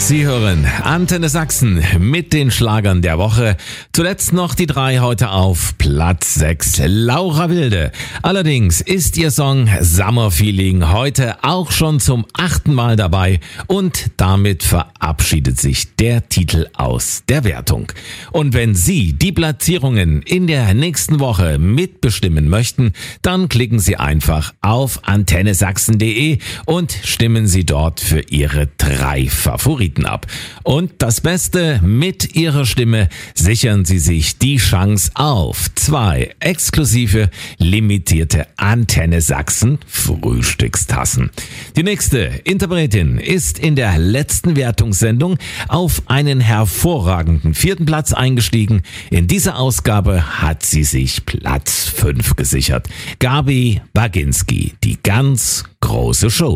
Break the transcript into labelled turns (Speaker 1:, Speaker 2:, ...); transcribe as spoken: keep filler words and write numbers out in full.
Speaker 1: Sie hören Antenne Sachsen mit den Schlagern der Woche. Zuletzt noch die drei heute auf Platz sechs. Laura Wilde. Allerdings ist ihr Song Summer Feeling heute auch schon zum achten Mal dabei und damit verabschiedet sich der Titel aus der Wertung. Und wenn Sie die Platzierungen in der nächsten Woche mitbestimmen möchten, dann klicken Sie einfach auf antenne sachsen punkt de und stimmen Sie dort für Ihre drei Favoriten ab. Und das Beste, mit Ihrer Stimme sichern Sie sich die Chance auf zwei exklusive, limitierte Antenne Sachsen Frühstückstassen. Die nächste Interpretin ist in der letzten Wertungssendung auf einen hervorragenden vierten Platz eingestiegen. In dieser Ausgabe hat sie sich Platz fünf gesichert. Gabi Baginski, die ganz große Show.